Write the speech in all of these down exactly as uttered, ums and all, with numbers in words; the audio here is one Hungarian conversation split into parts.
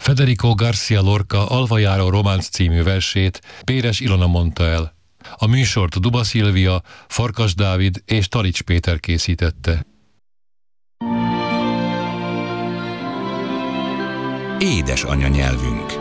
Federico García Lorca Alvajáró románc című versét Péres Ilona mondta el. A műsort Duba Szilvia, Farkas Dávid és Talics Péter készítette. Édes anyanyelvünk.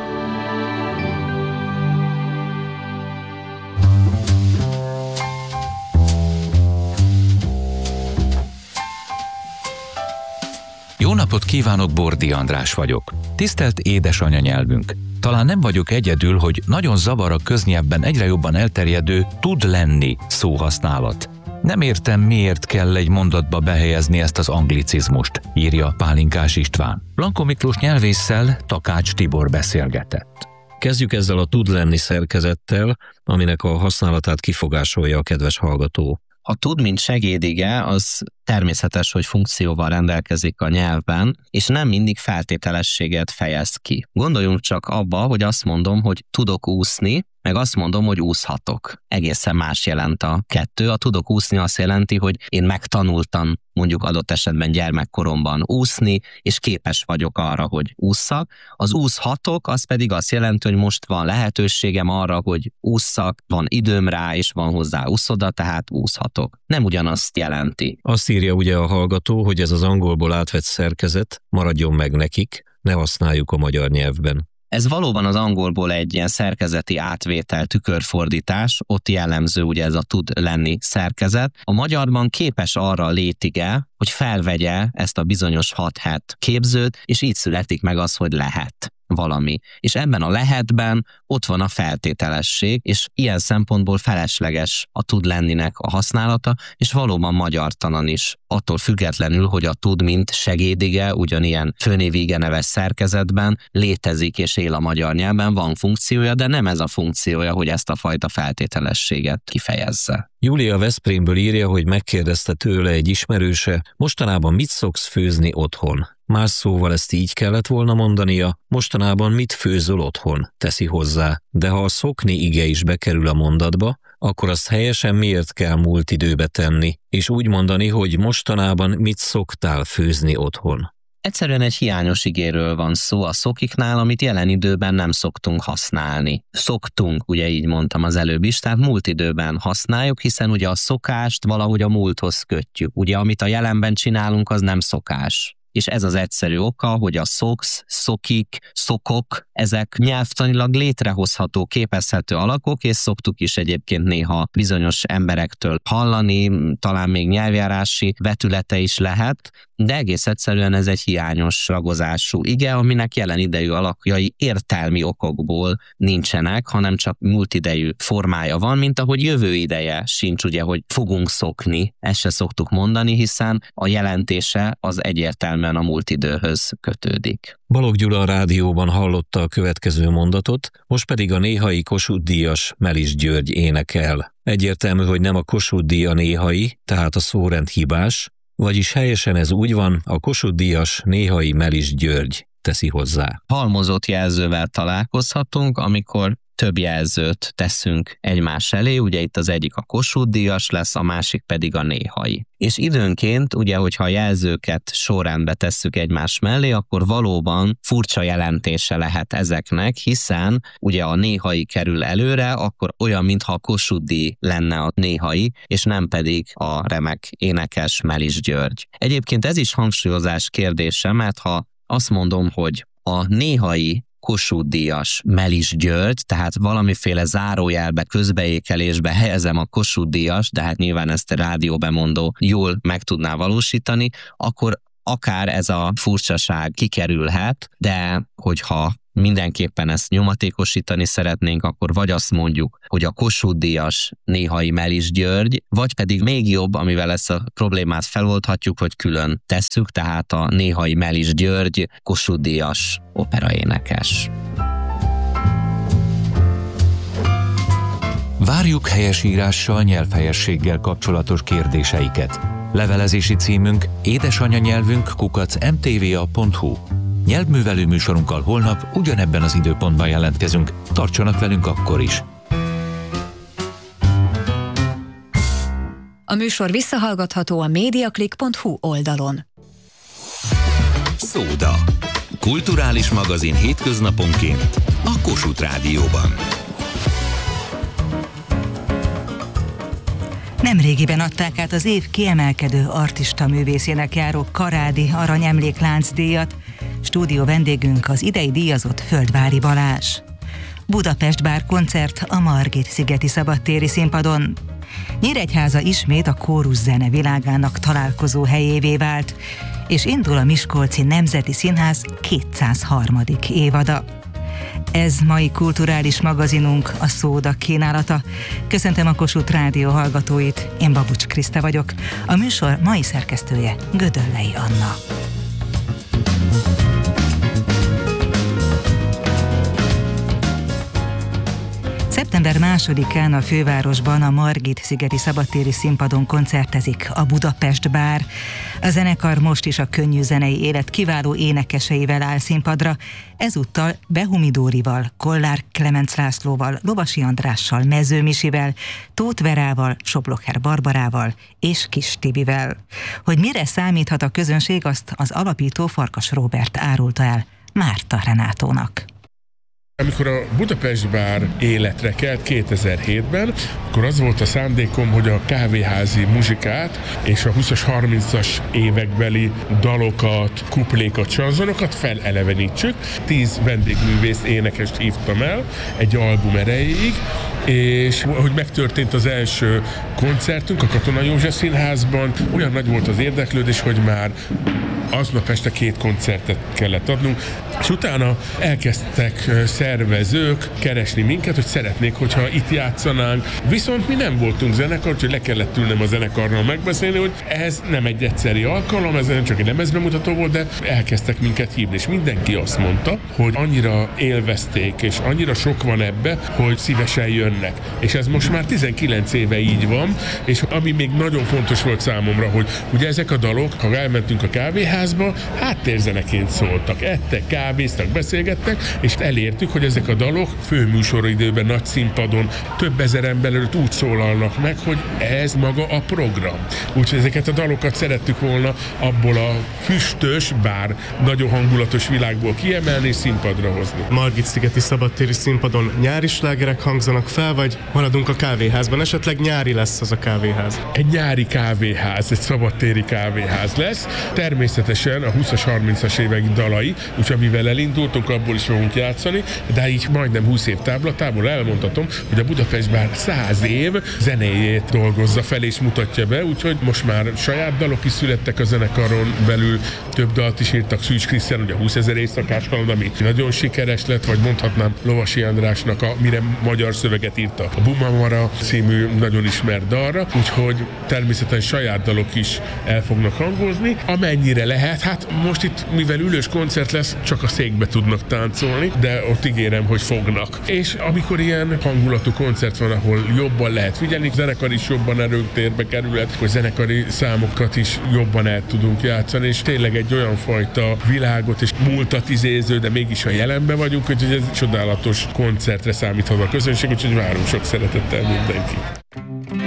Jó napot kívánok, Bordi András vagyok. Tisztelt édes anyanyelvünk! Talán nem vagyok egyedül, hogy nagyon zavar a köznyelvben egyre jobban elterjedő tud lenni szóhasználat. Nem értem, miért kell egy mondatba behelyezni ezt az anglicizmust, írja Pálinkás István. Blanko Miklós nyelvésszel Takács Tibor beszélgetett. Kezdjük ezzel a tud lenni szerkezettel, aminek a használatát kifogásolja a kedves hallgató. A tud, mint segédige, az természetes, hogy funkcióval rendelkezik a nyelvben, és nem mindig feltételességet fejez ki. Gondoljunk csak abba, hogy azt mondom, hogy tudok úszni, meg azt mondom, hogy úszhatok. Egészen más jelent a kettő. A tudok úszni azt jelenti, hogy én megtanultam mondjuk adott esetben gyermekkoromban úszni, és képes vagyok arra, hogy ússzak. Az úszhatok, az pedig azt jelenti, hogy most van lehetőségem arra, hogy ússzak, van időm rá, és van hozzá úszoda, tehát úszhatok. Nem ugyanazt jelenti. Azt írja ugye a hallgató, hogy ez az angolból átvett szerkezet maradjon meg nekik, ne használjuk a magyar nyelvben. Ez valóban az angolból egy ilyen szerkezeti átvétel, tükörfordítás, ott jellemző ugye ez a tud lenni szerkezet. A magyarban képes arra a létige, hogy felvegye ezt a bizonyos hat-het képzőt, és így születik meg az, hogy lehet valami. És ebben a lehetben ott van a feltételesség, és ilyen szempontból felesleges a tud lenninek a használata, és valóban magyartalan is. Attól függetlenül, hogy a tud, mint segédige, ugyanilyen főnév-ige neves szerkezetben létezik és él a magyar nyelven, van funkciója, de nem ez a funkciója, hogy ezt a fajta feltételességet kifejezze. Júlia Veszprémből írja, hogy megkérdezte tőle egy ismerőse, mostanában mit szoksz főzni otthon? Más szóval ezt így kellett volna mondania, mostanában mit főzöl otthon, teszi hozzá, de ha a szokni ige is bekerül a mondatba, akkor azt helyesen miért kell múlt időbe tenni, és úgy mondani, hogy mostanában mit szoktál főzni otthon. Egyszerűen egy hiányos igéről van szó a szokiknál, amit jelen időben nem szoktunk használni. Szoktunk, ugye így mondtam az előbb is, tehát múlt időben használjuk, hiszen ugye a szokást valahogy a múlthoz kötjük. Ugye amit a jelenben csinálunk, az nem szokás. És ez az egyszerű oka, hogy a szoksz, szokik, szokok, ezek nyelvtanilag létrehozható, képezhető alakok, és szoktuk is egyébként néha bizonyos emberektől hallani, talán még nyelvjárási vetülete is lehet, de egész egyszerűen ez egy hiányos ragozású ige, aminek jelen idejű alakjai értelmi okokból nincsenek, hanem csak múltidejű formája van, mint ahogy jövő ideje sincs, ugye, hogy fogunk szokni, ezt se szoktuk mondani, hiszen a jelentése az egyértelműen a múlt időhöz kötődik. Balogh Gyula a rádióban hallotta a következő mondatot, most pedig a néhai Kossuth-díjas Melis György énekel. Egyértelmű, hogy nem a Kossuth-díj a néhai, tehát a szórend hibás, vagyis helyesen ez úgy van, a Kossuth-díjas néhai Melis György, teszi hozzá. Halmozott jelzővel találkozhatunk, amikor több jelzőt teszünk egymás elé, ugye itt az egyik a Kossuth-díjas lesz, a másik pedig a néhai. És időnként, ugye, hogyha a jelzőket sorrendbe tesszük egymás mellé, akkor valóban furcsa jelentése lehet ezeknek, hiszen ugye a néhai kerül előre, akkor olyan, mintha a Kossuth-díj lenne a néhai, és nem pedig a remek énekes Melis György. Egyébként ez is hangsúlyozás kérdése, mert ha azt mondom, hogy a néhai Kossuth-díjas Melis György, tehát valamiféle zárójelbe, közbeékelésbe helyezem a Kossuth-díjas, de hát nyilván ezt a rádióbemondó jól meg tudná valósítani, akkor akár ez a furcsaság kikerülhet, de hogyha mindenképpen ezt nyomatékosítani szeretnénk, akkor vagy azt mondjuk, hogy a Kossuth-díjas néhai Melis György, vagy pedig még jobb, amivel ezt a problémát feloldhatjuk, hogy külön tesszük, tehát a néhai Melis György Kossuth-díjas operaénekes. Várjuk helyesírással, nyelvhelyességgel kapcsolatos kérdéseiket. Levelezési címünk édesanyanyelvünk kukac em té vé a pont hu. Nyelvművelő műsorunkkal holnap ugyanebben az időpontban jelentkezünk. Tartsanak velünk akkor is! A műsor visszahallgatható a mediaclick pont hu oldalon. Szóda. Kulturális magazin hétköznaponként a Kossuth Rádióban. Nemrégiben adták át az év kiemelkedő artista művészének járó Karádi Aranyemlék Láncdíjat. Stúdió vendégünk az idei díjazott Földvári Balázs. Budapest Bár koncert a Margit-szigeti szabadtéri színpadon. Nyíregyháza ismét a kóruszzene világának találkozó helyévé vált, és indul a Miskolci Nemzeti Színház kétszázharmadik évada. Ez mai kulturális magazinunk, a Szóda kínálata. Köszöntöm a Kossuth Rádió hallgatóit, én Babucs Kriszta vagyok. A műsor mai szerkesztője Gödöllei Anna. szeptember másodikán a fővárosban a Margit-szigeti szabadtéri színpadon koncertezik a Budapest Bár. A zenekar most is a könnyű zenei élet kiváló énekeseivel áll színpadra, ezúttal Behumi Dórival, Kollár Klemenc Lászlóval, Lovasi Andrással, Mező Misivel, Tóth Verával, Soblocher Barbarával és Kis Tibivel. Hogy mire számíthat a közönség, azt az alapító Farkas Róbert árulta el Márta Renátónak. Amikor a Budapest Bár életre kelt kétezer-hétben, akkor az volt a szándékom, hogy a kávéházi muzsikát és a húszas, harmincas évekbeli dalokat, kuplékat, sanzonokat felelevenítsük. Tíz vendégművész énekest hívtam el egy album erejéig, és hogy megtörtént az első koncertünk a Katona József Színházban, olyan nagy volt az érdeklődés, hogy már aznap este két koncertet kellett adnunk, és utána elkezdtek szervezők keresni minket, hogy szeretnék, hogyha itt játszanánk. Viszont mi nem voltunk zenekar, úgyhogy le kellett ülnem a zenekarral megbeszélni, hogy ez nem egy egyszeri alkalom, ez nem csak egy lemezbemutató volt, de elkezdtek minket hívni, és mindenki azt mondta, hogy annyira élvezték, és annyira sok van ebbe, hogy szívesen jönnek. És ez most már tizenkilenc éve így van, és ami még nagyon fontos volt számomra, hogy ugye ezek a dalok, ha elmentünk a kávéházba, háttérzeneként szóltak, ettek, kávéztak, beszélgettek, és elértük, hogy ezek a dalok főműsoridőben, nagy színpadon több ezer ember előtt úgy szólalnak meg, hogy ez maga a program. Úgyhogy ezeket a dalokat szerettük volna abból a füstös, bár nagyon hangulatos világból kiemelni és színpadra hozni. Margit-szigeti szabadtéri színpadon nyári slágerek hangzanak fel, vagy maradunk a kávéházban? Esetleg nyári lesz az a kávéház? Egy nyári kávéház, egy szabadtéri kávéház lesz. Természetesen a húszas, harmincas évek dalai, úgyhogy amivel elindultunk, abból is fogunk játszani, de így majdnem húsz év táblatából elmondhatom, hogy a Budapest Bár száz év zenéjét dolgozza fel és mutatja be, úgyhogy most már saját dalok is születtek a zenekaron belül, több dalt is írtak, Szűcs Krisztián, ugye a húszezer éjszakás kaland, ami nagyon sikeres lett, vagy mondhatnám Lovasi Andrásnak a Mire magyar szöveget írta a Bumamara című nagyon ismert dalra, úgyhogy természetesen saját dalok is el fognak hangozni, amennyire lehet. Hát most itt, mivel ülős koncert lesz, csak a székbe tudnak táncolni, de ott ígérem, hogy fognak. És amikor ilyen hangulatú koncert van, ahol jobban lehet figyelni, zenekar is jobban erőtérbe kerülhet, hogy zenekari számokat is jobban el tudunk játszani, és tényleg egy olyan fajta világot és múltat izéző, de mégis a jelenben vagyunk, úgyhogy ez egy csodálatos koncertre számíthat a közönség, úgyhogy várunk sok szeretettel mindenkit.